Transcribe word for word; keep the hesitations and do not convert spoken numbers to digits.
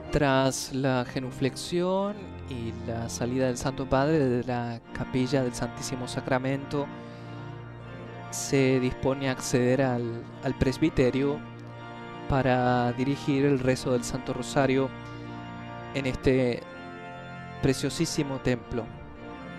Tras la genuflexión y la salida del Santo Padre de la capilla del Santísimo Sacramento, se dispone a acceder al, al presbiterio para dirigir el rezo del Santo Rosario en este preciosísimo templo.